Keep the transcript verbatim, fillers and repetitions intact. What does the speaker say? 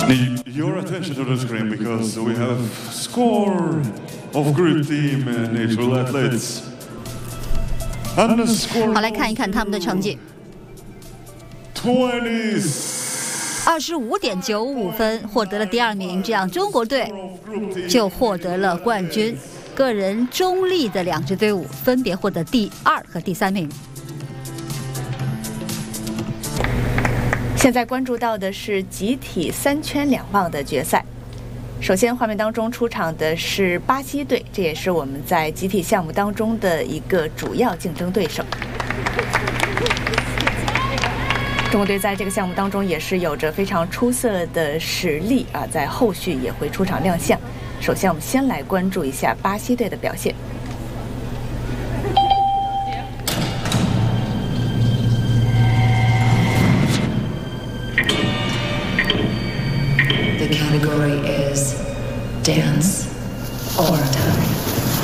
Need your attention to the screen because we have score of group team natural athletes. And the score 好，来看一看他们的成绩。 twenty. 二十五点九五分，获得了第二名，这样中国队就获得了冠军。个人中立的两支队伍分别获得第二和第三名。 现在关注到的是集体三圈两棒的决赛。首先，画面当中出场的是巴西队，这也是我们在集体项目当中的一个主要竞争对手。 中国队在这个项目当中也是有着非常出色的实力啊，在后续也会出场亮相。首先，我们先来关注一下巴西队的表现。 The category is dance or die.